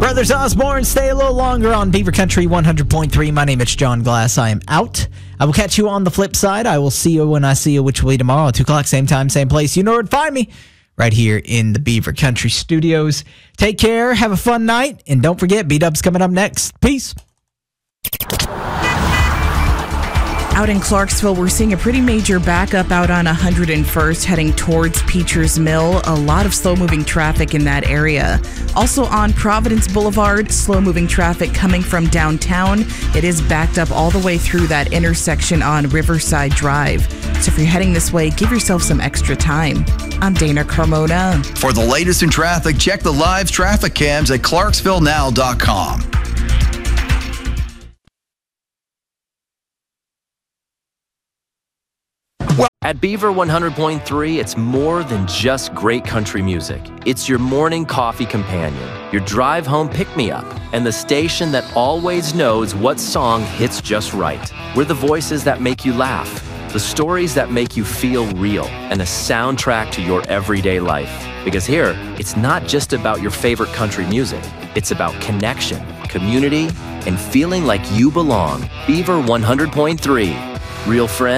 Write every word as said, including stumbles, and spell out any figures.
Brothers Osborne, stay a little longer on Beaver Country one hundred point three. My name is John Glass. I am out. I will catch you on the flip side. I will see you when I see you, which will be tomorrow at two o'clock, same time, same place. You know where to find me, right here in the Beaver Country studios. Take care, have a fun night, and don't forget, B-Dub's coming up next. Peace. Out in Clarksville, we're seeing a pretty major backup out on one hundred first heading towards Peacher's Mill. A lot of slow-moving traffic in that area. Also on Providence Boulevard, slow-moving traffic coming from downtown. It is backed up all the way through that intersection on Riverside Drive. So if you're heading this way, give yourself some extra time. I'm Dana Carmona. For the latest in traffic, check the live traffic cams at clarksville now dot com. At Beaver one hundred point three, it's more than just great country music. It's your morning coffee companion, your drive home pick-me-up, and the station that always knows what song hits just right. We're the voices that make you laugh, the stories that make you feel real, and a soundtrack to your everyday life. Because here, it's not just about your favorite country music. It's about connection, community, and feeling like you belong. Beaver one hundred point three. Real friends.